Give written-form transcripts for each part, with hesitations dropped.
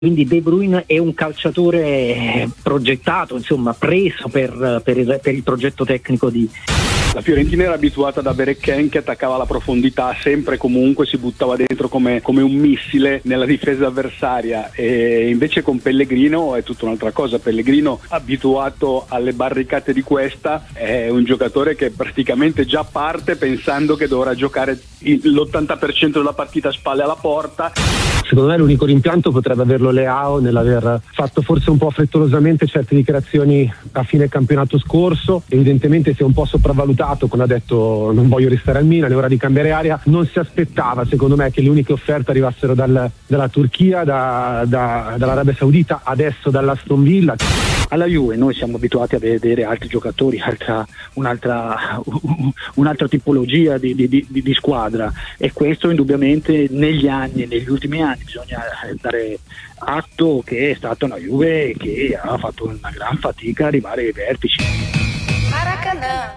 Quindi De Bruyne è un calciatore progettato, insomma, preso per il progetto tecnico di... La Fiorentina era abituata ad avere Ken che attaccava la profondità, sempre comunque si buttava dentro come un missile nella difesa avversaria, e invece con Pellegrino è tutta un'altra cosa. Pellegrino, abituato alle barricate di questa, è un giocatore che praticamente già parte pensando che dovrà giocare l'80% della partita a spalle alla porta. Secondo me l'unico rimpianto potrebbe averlo Leao nell'aver fatto forse un po' frettolosamente certe dichiarazioni a fine campionato scorso. Evidentemente si è un po' sopravvalutato quando ha detto non voglio restare al Milan, è ora di cambiare aria. Non si aspettava, secondo me, che le uniche offerte arrivassero dalla Turchia, dall'Arabia Saudita, adesso dall'Aston Villa. Alla Juve noi siamo abituati a vedere altri giocatori, un'altra tipologia di squadra, e questo indubbiamente negli ultimi anni bisogna dare atto che è stata una Juve che ha fatto una gran fatica ad arrivare ai vertici. Maracanã.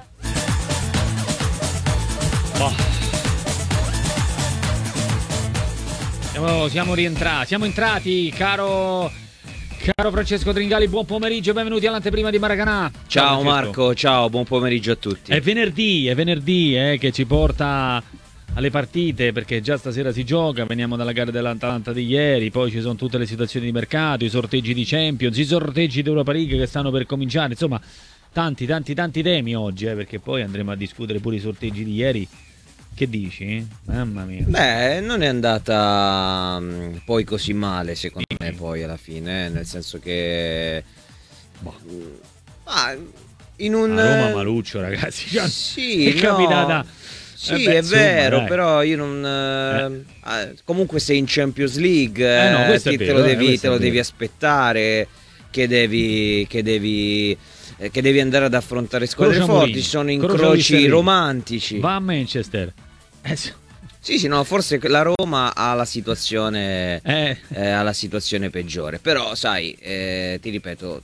Siamo entrati, caro Francesco Tringali, buon pomeriggio, benvenuti all'anteprima di Maracanã. Ciao Marco, ciao, buon pomeriggio a tutti. È venerdì che ci porta alle partite, perché già stasera si gioca, veniamo dalla gara dell'Atalanta di ieri, poi ci sono tutte le situazioni di mercato, i sorteggi di Champions, i sorteggi di Europa League che stanno per cominciare, insomma tanti temi oggi, perché poi andremo a discutere pure i sorteggi di ieri. Che dici? Mamma mia. Beh, non è andata poi così male secondo me poi alla fine, nel senso che in un Roma Maluccio, ragazzi, sì, è capitata. Sì, è vero, dai. Però io non comunque sei in Champions League, te lo devi aspettare, che devi andare ad affrontare squadre forti, ci sono incroci romantici. Va a Manchester. Sì, no, forse la Roma ha la situazione peggiore, però sai, ti ripeto,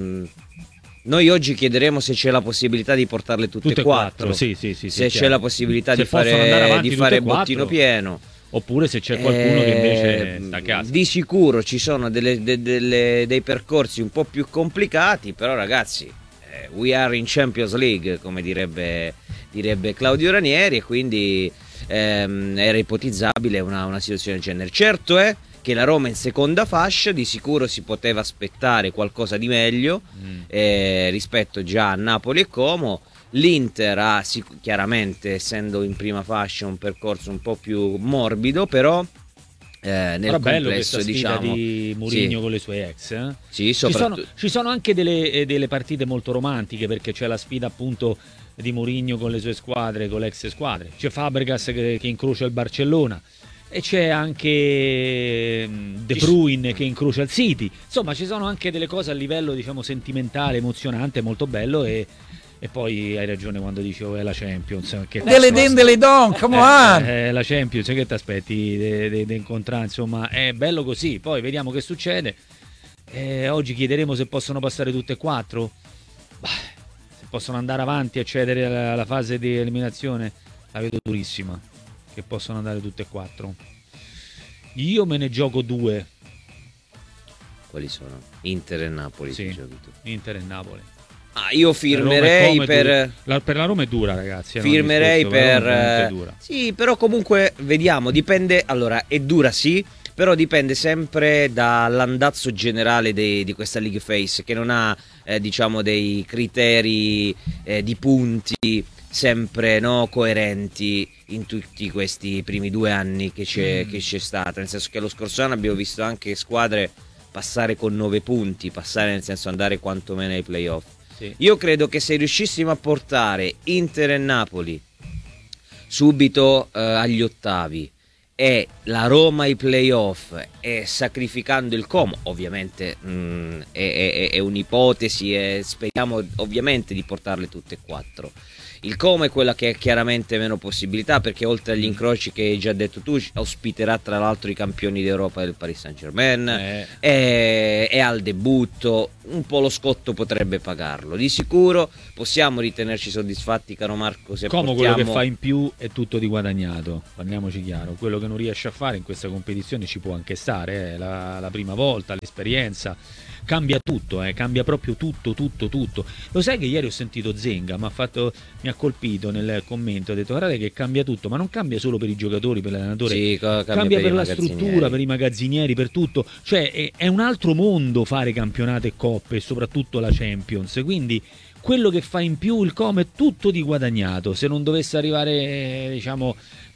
noi oggi chiederemo se c'è la possibilità di portarle tutte e quattro. Sì, se c'è la possibilità di fare bottino pieno. Oppure se c'è qualcuno che invece sta a casa. Di sicuro ci sono dei percorsi un po' più complicati, però ragazzi, we are in Champions League, come direbbe Claudio Ranieri, e quindi era ipotizzabile una situazione del genere. Certo è che la Roma in seconda fascia di sicuro si poteva aspettare qualcosa di meglio rispetto già a Napoli e Como. L'Inter ha chiaramente, essendo in prima fascia, un percorso un po' più morbido, però nel complesso, diciamo, di Mourinho con le sue ex. Sì, ci sono anche delle partite molto romantiche, perché c'è la sfida appunto di Mourinho con le sue squadre, con le ex squadre. C'è Fabregas che incrocia il Barcellona, e c'è anche De Bruyne che incrocia il City. Insomma, ci sono anche delle cose a livello, diciamo, sentimentale, emozionante, molto bello. E poi hai ragione quando dicevo è la Champions. Delle don, come on! La Champions, che ti aspetti di incontrare? Insomma, è bello così. Poi vediamo che succede. Oggi chiederemo se possono passare tutte e quattro. Se possono andare avanti e accedere alla fase di eliminazione, la vedo durissima. Che possono andare tutte e quattro. Io me ne gioco due. Quali sono? Inter e Napoli. Sì, Inter e Napoli. Io firmerei per la Roma è dura, ragazzi. Firmerei per sì, però comunque vediamo, dipende. Allora, è dura sì, però dipende sempre dall'andazzo generale di questa League Phase, che non ha diciamo dei criteri di punti sempre coerenti in tutti questi primi 2 anni che c'è stata, nel senso che lo scorso anno abbiamo visto anche squadre passare con 9 punti, passare nel senso andare quantomeno ai playoff. Sì. Io credo che se riuscissimo a portare Inter e Napoli subito agli ottavi e la Roma ai playoff, e sacrificando il Como, ovviamente è un'ipotesi, e speriamo ovviamente di portarle tutte e quattro. Il Como è quella che ha chiaramente meno possibilità, perché oltre agli incroci che hai già detto tu, ospiterà tra l'altro i campioni d'Europa del Paris Saint-Germain, è al debutto, un po' lo scotto potrebbe pagarlo. Di sicuro possiamo ritenerci soddisfatti, caro Marco, se Como portiamo... quello che fa in più è tutto di guadagnato, parliamoci chiaro. Quello che non riesce a fare in questa competizione ci può anche stare, la prima volta, l'esperienza, cambia tutto, cambia proprio tutto. Lo sai che ieri ho sentito Zenga, mi ha colpito nel commento, ha detto guardate che cambia tutto, ma non cambia solo per i giocatori, per l'allenatore, sì, cambia per la struttura, per i magazzinieri, per tutto. Cioè è un altro mondo fare campionato e coppe, e soprattutto la Champions, quindi quello che fa in più il Como è tutto di guadagnato. Se non dovesse arrivare, diciamo,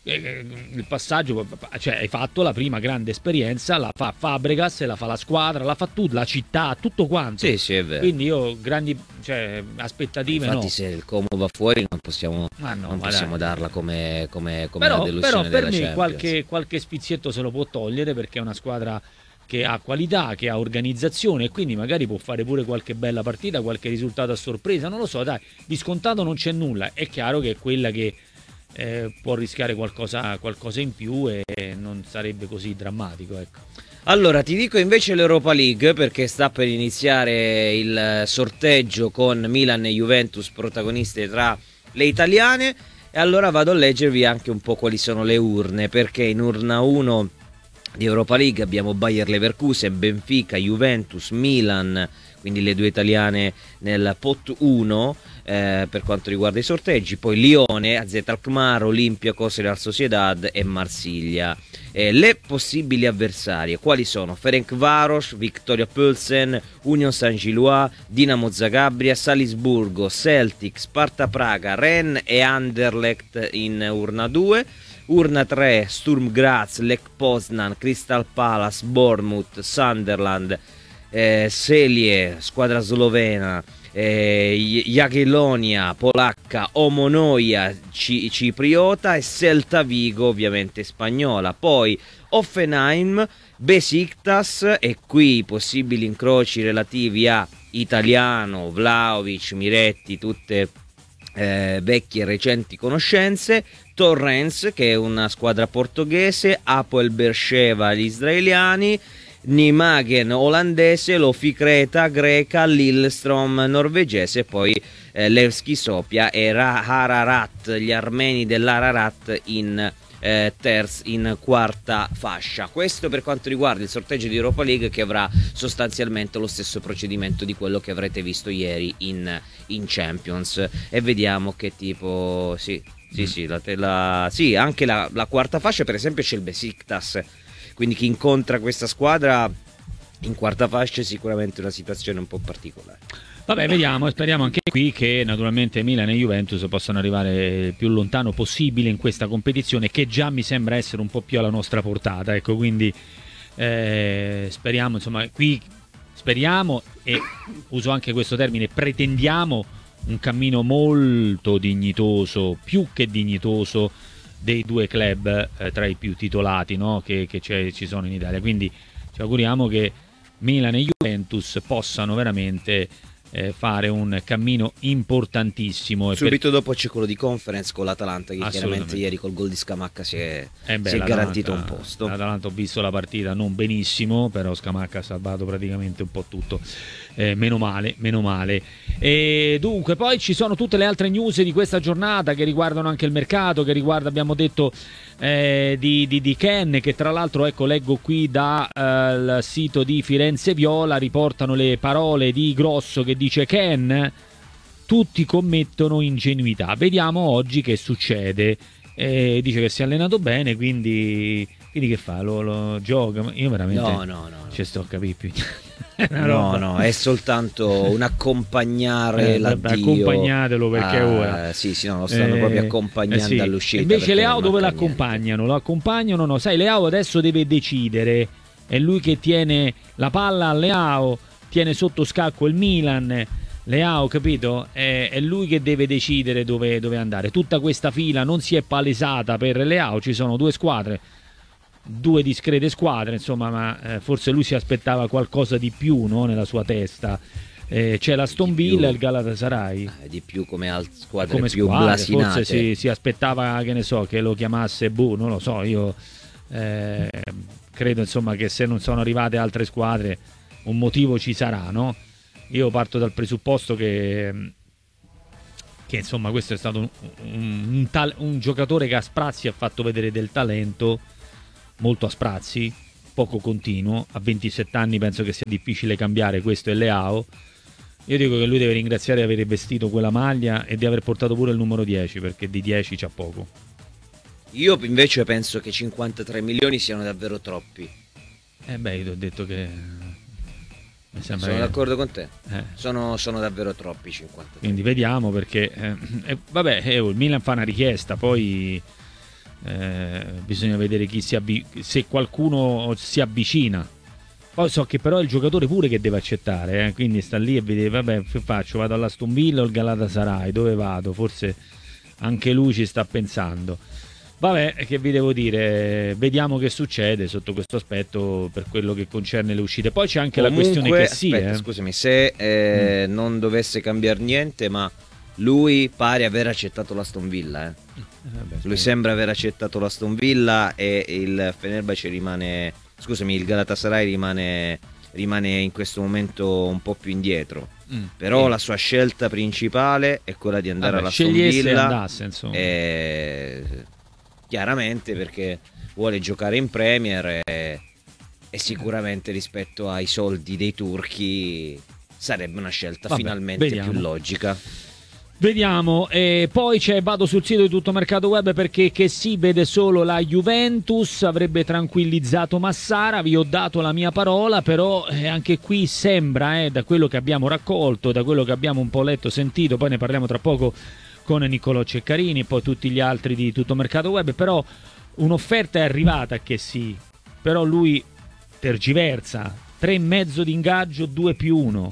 il passaggio, cioè hai fatto la prima grande esperienza, la fa Fabregas, la fa la squadra, la fa tu, la città, tutto quanto. Sì, è vero. Quindi io grandi aspettative. Infatti no. Se il Como va fuori non possiamo darla come però, una delusione però per della me Champions. qualche spizietto se lo può togliere, perché è una squadra che ha qualità, che ha organizzazione, e quindi magari può fare pure qualche bella partita, qualche risultato a sorpresa, non lo so, dai, di scontato non c'è nulla. È chiaro che è quella che può rischiare qualcosa in più e non sarebbe così drammatico, ecco. Allora ti dico invece l'Europa League, perché sta per iniziare il sorteggio con Milan e Juventus protagoniste tra le italiane, e allora vado a leggervi anche un po' quali sono le urne, perché in urna 1 di Europa League abbiamo Bayer Leverkusen, Benfica, Juventus, Milan, quindi le due italiane nel pot 1 per quanto riguarda i sorteggi, poi Lione, AZ Alkmaar, Olympiacos, Real Sociedad e Marsiglia. Le possibili avversarie quali sono? Ferencváros, Viktoria Plzen, Union Saint-Gilloise, Dinamo Zagabria, Salisburgo, Celtic, Sparta Praga, Rennes e Anderlecht in urna 2. Urna 3, Sturm Graz, Lech Poznan, Crystal Palace, Bournemouth, Sunderland, Celje, squadra slovena, Jagiellonia, polacca, Omonoia, cipriota, e Celta Vigo, ovviamente spagnola. Poi Hoffenheim, Besiktas, e qui i possibili incroci relativi a Italiano, Vlahovic, Miretti, tutte vecchie e recenti conoscenze. Torrens, che è una squadra portoghese, Apoel Beersheva, gli israeliani, Nijmegen olandese, Lofi Creta greca, Lillestrøm norvegese, poi Levski Sofia e Ararat, gli armeni dell'Ararat in quarta fascia. Questo per quanto riguarda il sorteggio di Europa League, che avrà sostanzialmente lo stesso procedimento di quello che avrete visto ieri in Champions, e vediamo che tipo anche la quarta fascia. Per esempio c'è il Besiktas, quindi chi incontra questa squadra in quarta fascia è sicuramente una situazione un po' particolare. Vabbè, vediamo, speriamo anche qui che naturalmente Milan e Juventus possano arrivare il più lontano possibile in questa competizione, che già mi sembra essere un po' più alla nostra portata, ecco, quindi speriamo, insomma, qui speriamo, e uso anche questo termine, pretendiamo un cammino molto dignitoso, più che dignitoso, dei due club tra i più titolati, no? che ci sono in Italia, quindi ci auguriamo che Milan e Juventus possano veramente fare un cammino importantissimo. Subito dopo c'è quello di Conference con l'Atalanta, che chiaramente ieri col gol di Scamacca si è garantito un posto. L'Atalanta, ho visto la partita non benissimo, però Scamacca ha salvato praticamente un po' tutto, meno male. E dunque poi ci sono tutte le altre news di questa giornata che riguardano anche il mercato, che riguarda, abbiamo detto, di Ken, che tra l'altro, ecco, leggo qui dal sito di Firenze Viola, riportano le parole di Grosso che dice: Ken, tutti commettono ingenuità, vediamo oggi che succede. Dice che si è allenato bene, quindi che fa? Lo gioca? Io veramente no. Ci sto a capire più. No, è soltanto un accompagnare l'addio. Accompagnatelo, perché ora lo stanno proprio accompagnando all'uscita. Invece Leao dove l'accompagnano? Lo accompagnano, no? Sai, Leao adesso deve decidere, è lui che tiene la palla a Leao, tiene sotto scacco il Milan. Leao, capito? È lui che deve decidere dove andare. Tutta questa fila non si è palesata per Leao, ci sono due squadre, due discrete squadre, insomma, ma forse lui si aspettava qualcosa di più, no? Nella sua testa. c'è l'Aston Villa e il Galatasaray. Di più come squadre più blasinate. Forse si aspettava, che ne so, che lo chiamasse non lo so, io credo insomma che se non sono arrivate altre squadre un motivo ci sarà, no? Io parto dal presupposto che insomma questo è stato un giocatore che a sprazzi ha fatto vedere del talento, molto a sprazzi, poco continuo. A 27 anni penso che sia difficile cambiare, questo è Leao. Io dico che lui deve ringraziare di aver vestito quella maglia e di aver portato pure il numero 10, perché di 10 c'ha poco. Io invece penso che 53 milioni siano davvero troppi. Io ti ho detto che mi sembra sono d'accordo con te. Sono davvero troppi 53. Quindi vediamo, perché il Milan fa una richiesta, poi bisogna vedere se qualcuno si avvicina. Poi so che però è il giocatore pure che deve accettare, quindi sta lì e vede, che faccio? Vado all'Aston Villa o al Galatasaray? Dove vado? Forse anche lui ci sta pensando. Che vi devo dire, vediamo che succede sotto questo aspetto per quello che concerne le uscite. Poi c'è anche comunque, la questione che aspetta, scusami, se non dovesse cambiare niente, ma lui pare aver accettato l'Aston Villa. Lui sembra aver accettato l'Aston Villa e il Fenerbahce il Galatasaray rimane in questo momento un po' più indietro. Però la sua scelta principale è quella di andare all'Aston Villa. Chiaramente perché vuole giocare in Premier e sicuramente rispetto ai soldi dei turchi sarebbe una scelta finalmente più logica. Vediamo, e poi vado sul sito di Tuttomercato Web, perché che si vede solo la Juventus, avrebbe tranquillizzato Massara, vi ho dato la mia parola, però anche qui sembra, da quello che abbiamo raccolto, da quello che abbiamo un po' letto, sentito, poi ne parliamo tra poco con Niccolò Ceccarini e poi tutti gli altri di Tuttomercato Web, però un'offerta è arrivata che sì, però lui tergiversa, 3,5 di ingaggio, 2+1.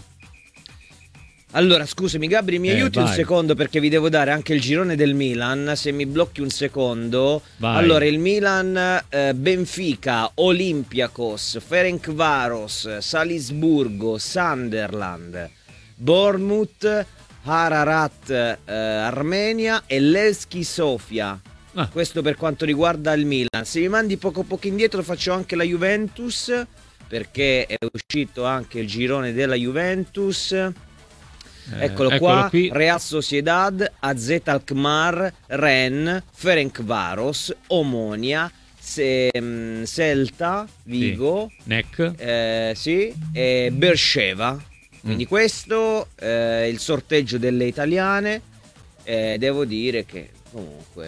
Allora, scusami Gabri, mi aiuti un secondo, perché vi devo dare anche il girone del Milan, se mi blocchi un secondo. Allora, il Milan, Benfica, Olympiakos, Ferencváros, Salisburgo, Sunderland, Bournemouth, Ararat, Armenia e Levski Sofia. Questo per quanto riguarda il Milan. Se mi mandi poco indietro faccio anche la Juventus, perché è uscito anche il girone della Juventus. Eccolo qua, Real Sociedad, AZ Alkmaar, Rennes, Ferencváros, Omonia, Celta, Vigo, NEC, e Beersheva. Quindi questo è il sorteggio delle italiane. Devo dire che comunque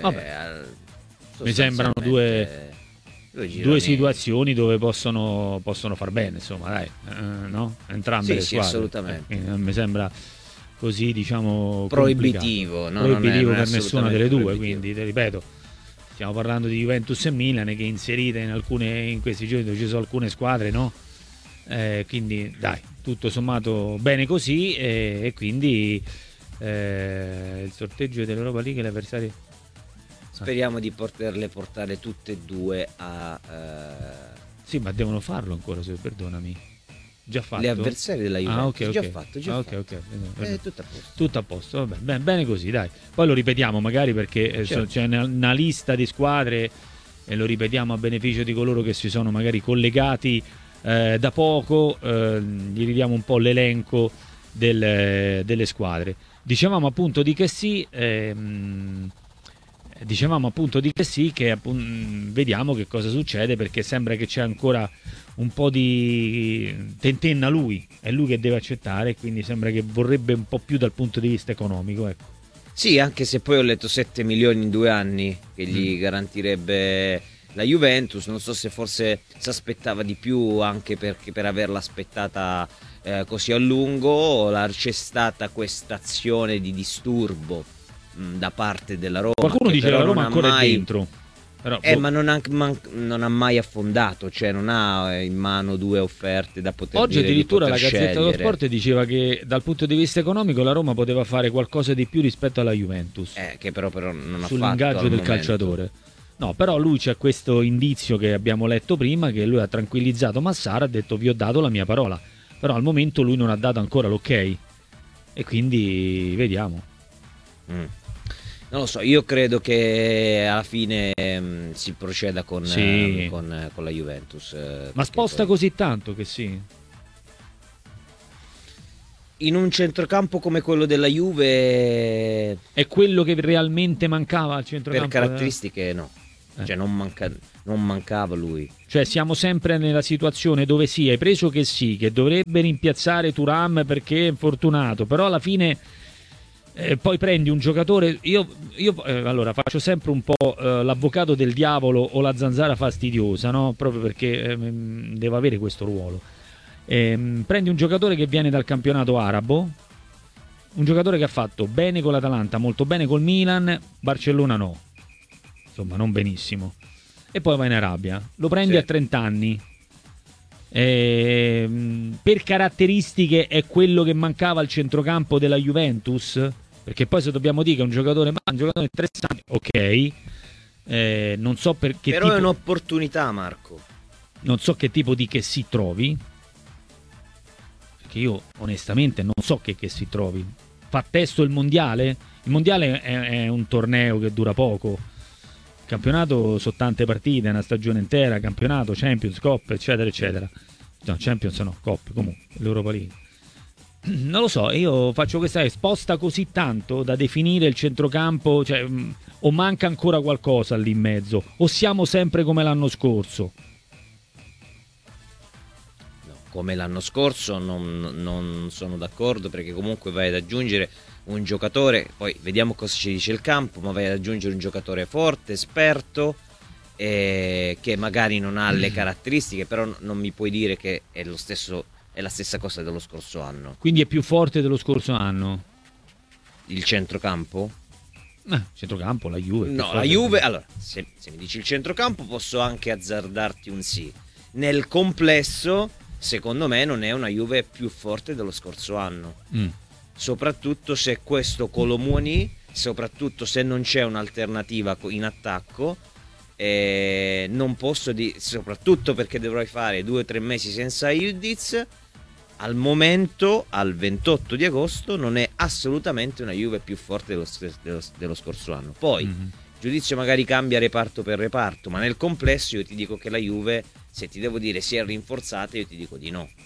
mi sembrano due situazioni dove possono far bene, insomma, dai, no? Entrambe le squadre. Sì, assolutamente. Mi sembra così, diciamo, proibitivo per nessuna delle due, quindi ti ripeto, stiamo parlando di Juventus e Milan, che inserite in questi giorni dove ci sono alcune squadre, no? Quindi dai, tutto sommato bene così, e quindi il sorteggio dell'Europa League e l'avversario. Speriamo di poterle portare tutte e due a sì, ma devono farlo ancora, perdonami. Già fatto? Le avversarie della Juventus. Già fatto. Tutto a posto, vabbè, bene così, dai. Poi lo ripetiamo magari, perché c'è una lista di squadre e lo ripetiamo a beneficio di coloro che si sono magari collegati da poco, gli ridiamo un po' l'elenco delle squadre. Dicevamo appunto di che sì, che vediamo che cosa succede, perché sembra che c'è ancora un po' di tentenna lui, è lui che deve accettare, quindi sembra che vorrebbe un po' più dal punto di vista economico, ecco. Sì, anche se poi ho letto 7 milioni in 2 anni che gli garantirebbe la Juventus. Non so se forse si aspettava di più, anche perché per averla aspettata così a lungo c'è stata questa azione di disturbo da parte della Roma. Qualcuno dice che la Roma ancora è dentro, però, ma non ha mai affondato, cioè non ha in mano 2 offerte da poter oggi dire, addirittura di poter la Gazzetta dello scegliere. Sport diceva che dal punto di vista economico la Roma poteva fare qualcosa di più rispetto alla Juventus, che però non ha sull'ingaggio fatto del calciatore. No, però lui c'è questo indizio che abbiamo letto prima, che lui ha tranquillizzato Massara, ha detto vi ho dato la mia parola. però al momento lui non ha dato ancora l'ok e quindi vediamo. Non lo so, io credo che alla fine si proceda con la Juventus. Ma sposta così tanto che sì? In un centrocampo come quello della Juve è quello che realmente mancava al centrocampo? Per caratteristiche no, cioè non mancava lui. Cioè siamo sempre nella situazione dove sì, hai preso che sì, che dovrebbe rimpiazzare Thuram perché è infortunato, però alla fine poi prendi un giocatore, io allora faccio sempre un po' l'avvocato del diavolo o la zanzara fastidiosa, no? Proprio perché devo avere questo ruolo. Prendi un giocatore che viene dal campionato arabo, un giocatore che ha fatto bene con l'Atalanta, molto bene col Milan, Barcellona no, insomma non benissimo, e poi va in Arabia, lo prendi a 30 anni, per caratteristiche è quello che mancava al centrocampo della Juventus, perché poi se dobbiamo dire che è un giocatore interessante, ok, non so perché però è un'opportunità, Marco, non so che tipo di che si trovi, perché io onestamente non so che si trovi. Fa testo il mondiale è un torneo che dura poco, il campionato sono tante partite, una stagione intera, campionato, Champions, Coppa, eccetera eccetera. No, Champions no, Coppa, comunque l'Europa League. Non lo so, io faccio questa sposta così tanto da definire il centrocampo, cioè, o manca ancora qualcosa lì in mezzo, o siamo sempre come l'anno scorso? No, come l'anno scorso non sono d'accordo, perché comunque vai ad aggiungere un giocatore, poi vediamo cosa ci dice il campo, ma vai ad aggiungere un giocatore forte, esperto, che magari non ha le caratteristiche, però non mi puoi dire che è la stessa cosa dello scorso anno. Quindi è più forte dello scorso anno? Il centrocampo? Centrocampo, la Juve. No, la Juve, allora, se mi dici il centrocampo posso anche azzardarti un sì. Nel complesso, secondo me, non è una Juve più forte dello scorso anno. Soprattutto se questo Kolo Muani, soprattutto se non c'è un'alternativa in attacco, non posso dire, soprattutto perché dovrei fare 2 o 3 mesi senza Ildiz. Al momento, al 28 di agosto, non è assolutamente una Juve più forte dello scorso anno. Poi giudizio magari cambia reparto per reparto, ma nel complesso io ti dico che la Juve, se ti devo dire si è rinforzata, io ti dico di no.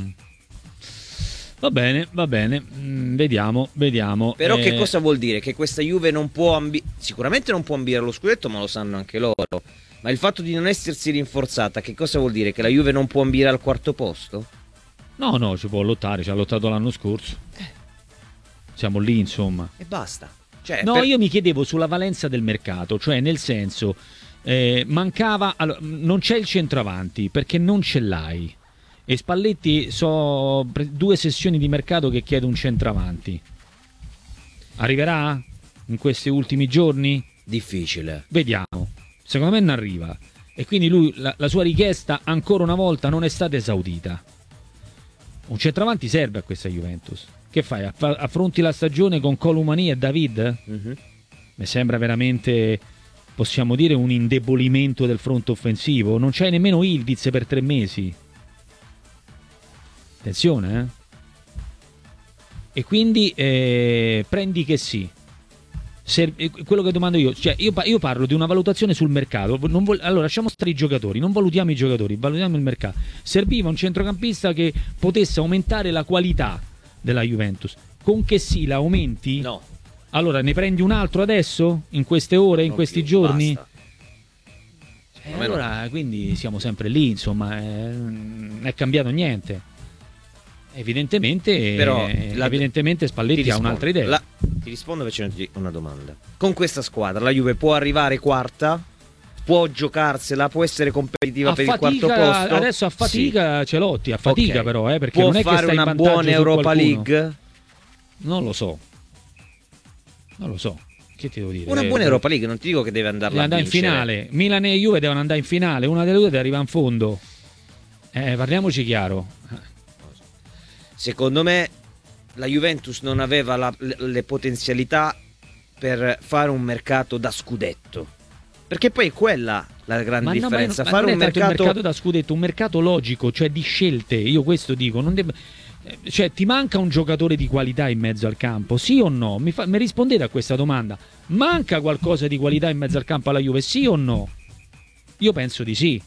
Va bene, vediamo. Però che cosa vuol dire? Che questa Juve non può sicuramente non può ambire allo scudetto, ma lo sanno anche loro. Ma il fatto di non essersi rinforzata, che cosa vuol dire? Che la Juve non può ambire al quarto posto? No, ci può lottare, ci ha lottato l'anno scorso. Siamo lì, insomma. E basta. Cioè, io mi chiedevo sulla valenza del mercato, cioè nel senso, mancava, allora, non c'è il centravanti, perché non ce l'hai. E Spalletti 2 sessioni di mercato che chiede un centravanti. Arriverà in questi ultimi giorni? Difficile. Vediamo. Secondo me non arriva. E quindi lui, la sua richiesta ancora una volta non è stata esaudita. Un centravanti serve a questa Juventus. Che fai? Affronti la stagione con Kolo Muani e David? Mi sembra veramente, possiamo dire, un indebolimento del fronte offensivo. Non c'hai nemmeno Ildiz per 3 mesi. Attenzione, E quindi prendi che sì. Quello che domando io, cioè io parlo di una valutazione sul mercato. Allora lasciamo stare i giocatori, non valutiamo i giocatori, valutiamo il mercato. Serviva un centrocampista che potesse aumentare la qualità della Juventus. Con che sì la aumenti? No. Allora ne prendi un altro adesso? In queste ore, in questi giorni? Basta. Allora quindi siamo sempre lì, insomma, non è cambiato niente. Evidentemente, però evidentemente Spalletti ha un'altra idea. Ti rispondo facendoti una domanda. Con questa squadra la Juve può arrivare quarta? Può giocarsela? Può essere competitiva per il quarto posto? Adesso a fatica ce lotti, a fatica però, perché può non è fare che stai una in vantaggio buona su Europa qualcuno. League? Non lo so. Che ti devo dire? Una buona Europa League, non ti dico che deve andarla a vincere. In finale. Milan e Juve devono andare in finale, una delle due deve arrivare in fondo. Parliamoci chiaro. Secondo me la Juventus non aveva le potenzialità per fare un mercato da scudetto, perché poi è quella la grande ma differenza. No, fare non un è tanto il mercato... mercato da scudetto, un mercato logico, cioè di scelte. Io questo dico, cioè ti manca un giocatore di qualità in mezzo al campo, sì o no? Mi rispondete a questa domanda. Manca qualcosa di qualità in mezzo al campo alla Juve, sì o no? Io penso di sì.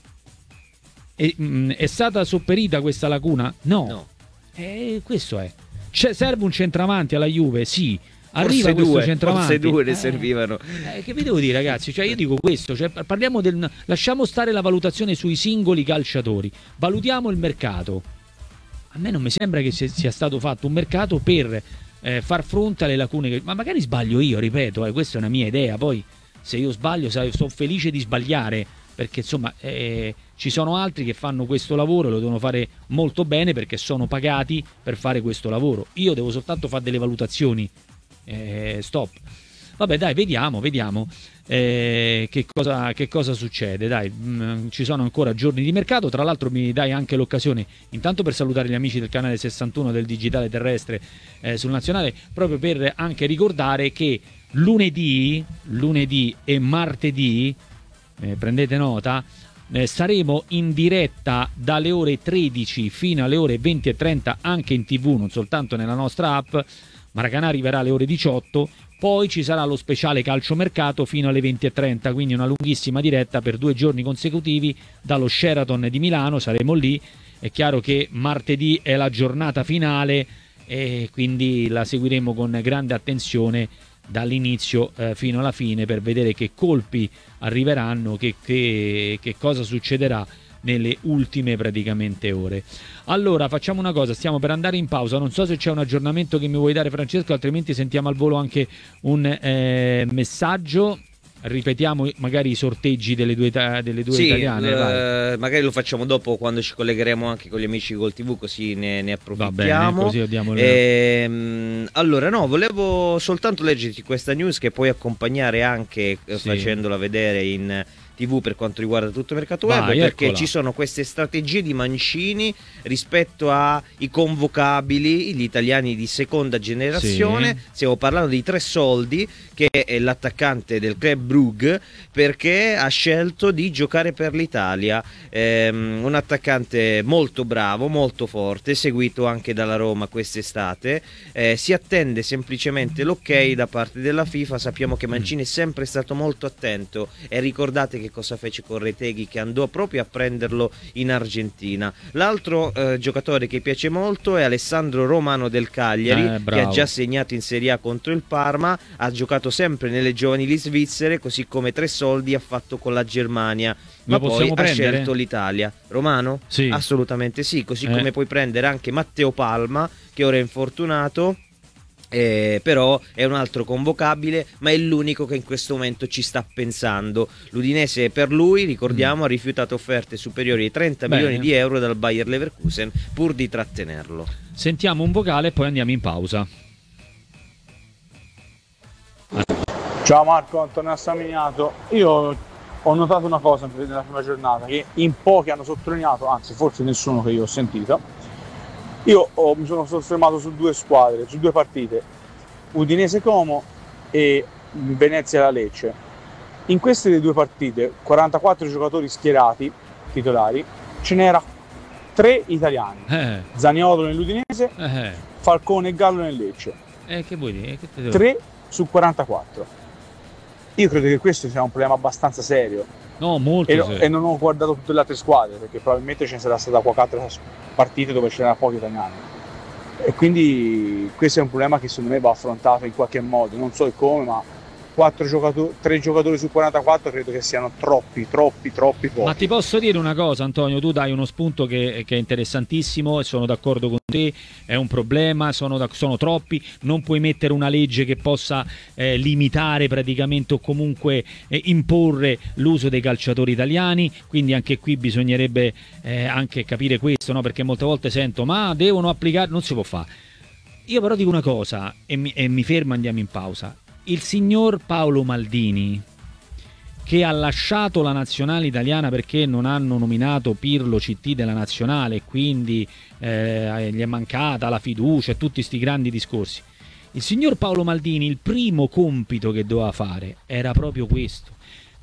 È stata sopperita questa lacuna? No. Questo è. Serve un centravanti alla Juve? Sì. Arriva questo centravanti. Forse due ne servivano. Che vi devo dire, ragazzi? Cioè, io dico questo, cioè, parliamo lasciamo stare la valutazione sui singoli calciatori, valutiamo il mercato. A me non mi sembra che sia stato fatto un mercato per far fronte alle lacune ma magari sbaglio io, ripeto, questa è una mia idea, poi se io sbaglio sono felice di sbagliare, perché insomma ci sono altri che fanno questo lavoro e lo devono fare molto bene perché sono pagati per fare questo lavoro. Io devo soltanto fare delle valutazioni. Stop. Vabbè, dai, vediamo che cosa succede. Dai, ci sono ancora giorni di mercato. Tra l'altro mi dai anche l'occasione intanto per salutare gli amici del canale 61 del digitale terrestre sul nazionale, proprio per anche ricordare che lunedì e martedì, prendete nota, saremo in diretta dalle ore 13 fino alle ore 20:30 anche in TV, non soltanto nella nostra app. Maracanã arriverà alle ore 18, poi ci sarà lo speciale calciomercato fino alle 20:30, quindi una lunghissima diretta per 2 giorni consecutivi dallo Sheraton di Milano, saremo lì. È chiaro che martedì è la giornata finale e quindi la seguiremo con grande attenzione dall'inizio fino alla fine per vedere che colpi arriveranno, che cosa succederà nelle ultime praticamente ore. Allora facciamo una cosa, stiamo per andare in pausa, non so se c'è un aggiornamento che mi vuoi dare, Francesco, altrimenti sentiamo al volo anche un messaggio. Ripetiamo magari i sorteggi delle due italiane. Magari lo facciamo dopo, quando ci collegheremo anche con gli amici di Gol TV, così ne approfittiamo. Va bene, così abbiamo allora volevo soltanto leggerti questa news che puoi accompagnare anche facendola vedere in TV per quanto riguarda tutto il mercato web, perché eccola. Ci sono queste strategie di Mancini rispetto ai convocabili, gli italiani di seconda generazione. Sì. Stiamo parlando di Tresoldi, che è l'attaccante del Club Brugge, perché ha scelto di giocare per l'Italia. Un attaccante molto bravo, molto forte, seguito anche dalla Roma quest'estate. Si attende semplicemente l'ok da parte della FIFA. Sappiamo che Mancini è sempre stato molto attento, e ricordate che cosa fece con Retegui, che andò proprio a prenderlo in Argentina. L'altro giocatore che piace molto è Alessandro Romano del Cagliari, che ha già segnato in Serie A contro il Parma, ha giocato sempre nelle giovanili svizzere, così come Tresoldi ha fatto con la Germania, ma poi ha scelto l'Italia. Romano? Sì. Assolutamente sì, così come puoi prendere anche Matteo Palma, che ora è infortunato. Però è un altro convocabile, ma è l'unico che in questo momento ci sta pensando. L'Udinese, per lui, ricordiamo, ha rifiutato offerte superiori ai 30 milioni di euro dal Bayer Leverkusen pur di trattenerlo. Sentiamo un vocale e poi andiamo in pausa. Ciao Marco, Antonio Assaminiato. Io ho notato una cosa nella prima giornata che in pochi hanno sottolineato, anzi forse nessuno che io ho sentito. Io mi sono soffermato su 2 squadre, su 2 partite, Udinese Como e Venezia Lecce. In queste 2 partite, 44 giocatori schierati, titolari, ce n'era 3 italiani. Zaniolo nell'Udinese, Falcone e Gallo nel Lecce. Che vuoi dire? 3 su 44. Io credo che questo sia un problema abbastanza serio. No, molto serio. E non ho guardato tutte le altre squadre, perché probabilmente ce ne sarà stata qualche altra partite dove c'erano pochi italiani. E quindi questo è un problema che secondo me va affrontato in qualche modo, non so come, ma 3 giocatori su 44 credo che siano troppi pochi. Ma ti posso dire una cosa, Antonio, tu dai uno spunto che è interessantissimo e sono d'accordo con te, è un problema, sono troppi, non puoi mettere una legge che possa limitare praticamente o comunque imporre l'uso dei calciatori italiani, quindi anche qui bisognerebbe anche capire questo, no? Perché molte volte sento ma devono applicare, non si può fare. Io però dico una cosa e mi fermo, andiamo in pausa. Il signor Paolo Maldini, che ha lasciato la nazionale italiana perché non hanno nominato Pirlo CT della nazionale e quindi gli è mancata la fiducia e tutti sti grandi discorsi. Il signor Paolo Maldini, il primo compito che doveva fare era proprio questo: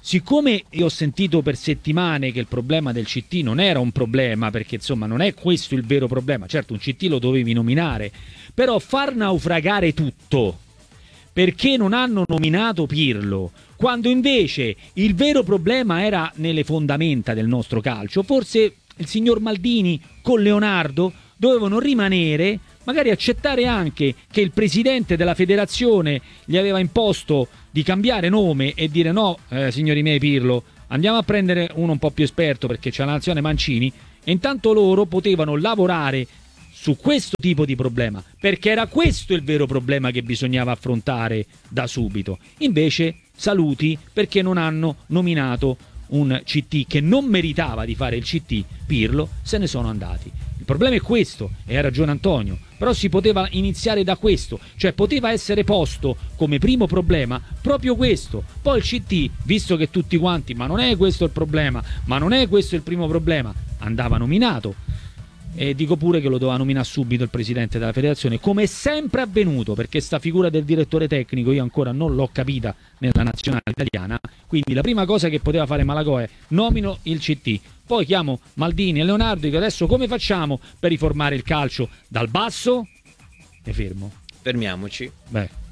siccome io ho sentito per settimane che il problema del CT non era un problema, perché insomma non è questo il vero problema, certo un CT lo dovevi nominare, però far naufragare tutto perché non hanno nominato Pirlo, quando invece il vero problema era nelle fondamenta del nostro calcio, forse il signor Maldini con Leonardo dovevano rimanere, magari accettare anche che il presidente della federazione gli aveva imposto di cambiare nome e dire no, signori miei Pirlo, andiamo a prendere uno un po' più esperto perché c'è la nazione Mancini, e intanto loro potevano lavorare su questo tipo di problema, perché era questo il vero problema che bisognava affrontare da subito. Invece saluti perché non hanno nominato un CT che non meritava di fare il CT, Pirlo, se ne sono andati. Il problema è questo, e ha ragione Antonio, però si poteva iniziare da questo, cioè poteva essere posto come primo problema proprio questo. Poi il CT, visto che tutti quanti, ma non è questo il problema, ma non è questo il primo problema, andava nominato. E dico pure che lo doveva nominare subito il presidente della federazione, come è sempre avvenuto, perché sta figura del direttore tecnico io ancora non l'ho capita nella nazionale italiana. Quindi la prima cosa che poteva fare Malagò è nomino il CT, poi chiamo Maldini e Leonardo e dico adesso come facciamo per riformare il calcio dal basso? E fermo. Fermiamoci. Beh.